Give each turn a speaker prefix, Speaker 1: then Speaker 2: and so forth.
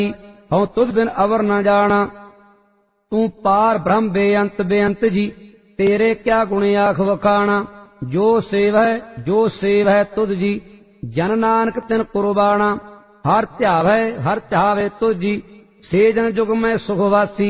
Speaker 1: हूँ तुझ बिन अवर न जाना। तू पार ब्रह्म बेअंत जी, तेरे क्या गुण आख वखाना। जो सेव है तुझ जी, जन नानक तिन कुर्बाना। हर ध्यावे तुझ जी, से जन जुग में सुखवासी।